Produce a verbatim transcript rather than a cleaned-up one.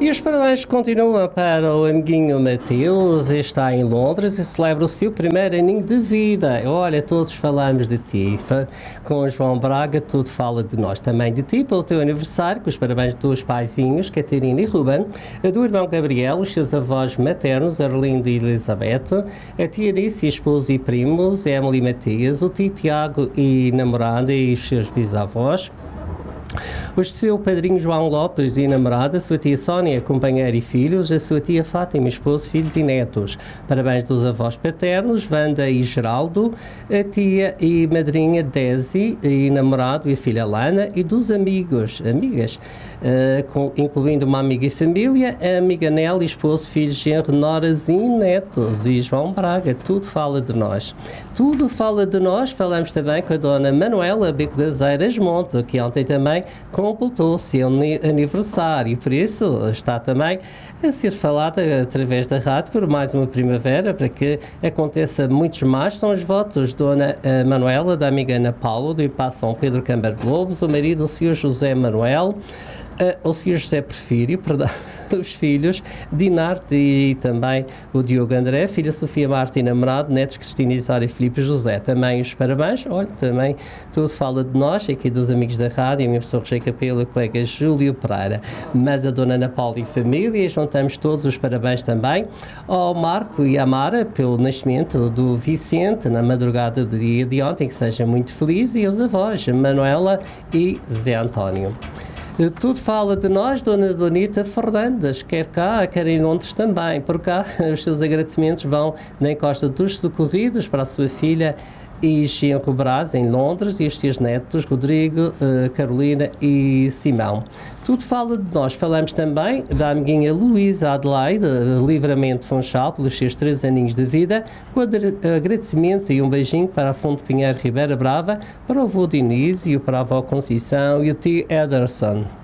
E os parabéns continuam para o amiguinho Mateus, está em Londres e celebra o seu primeiro aninho de vida. Olha, todos falamos de ti, com o João Braga, tudo fala de nós, também de ti, pelo teu aniversário, com os parabéns dos paizinhos, Catarina e Ruben, do irmão Gabriel, os seus avós maternos, Arlindo e Elizabeth, a tia Alice, esposo e primos, Emily e Matias, o tio Tiago e namorada e os seus bisavós, o seu padrinho João Lopes e namorada, a sua tia Sónia, companheira e filhos, a sua tia Fátima, esposo, filhos e netos. Parabéns dos avós paternos, Wanda e Geraldo, a tia e madrinha Desi e namorado e filha Lana, e dos amigos, amigas, uh, com, incluindo uma amiga e família, a amiga Nelly, esposo, filhos, genro, noras e netos. E João Braga, tudo fala de nós. Tudo fala de nós. Falamos também com a dona Manuela Beco das Eiras Monte, que ontem também completou o seu aniversário, por isso está também a ser falada através da rádio por mais uma primavera, para que aconteça muitos mais. São os votos de Dona Manuela, da amiga Ana Paula, do Impasse São Pedro Câmara de Lobos, o marido, o senhor José Manuel, Uh, o senhor José Porfírio, perdão, os filhos, Dinarte e também o Diogo André, filha Sofia Marta e namorado, netos Cristina Isara e Filipe José. Também os parabéns, olha, também tudo fala de nós, aqui dos amigos da rádio, a minha professora Roger Capelo e o colega Júlio Pereira. Mas a dona Ana Paula e família, e juntamos todos os parabéns também ao Marco e à Mara pelo nascimento do Vicente na madrugada do dia de ontem, que seja muito feliz, e aos avós, Manuela e Zé António. Tudo fala de nós, Dona Donita Fernandes, quer cá, quer em Londres também. Por cá, os seus agradecimentos vão na encosta dos socorridos para a sua filha e genro Brás, em Londres, e os seus netos, Rodrigo, uh, Carolina e Simão. Tudo fala de nós. Falamos também da amiguinha Luísa Adelaide, Livramento Funchal, pelos seus três aninhos de vida, com agradecimento e um beijinho para a Fonte Pinheiro Ribeira Brava, para o avô Dionísio, para a avó Conceição e o tio Ederson.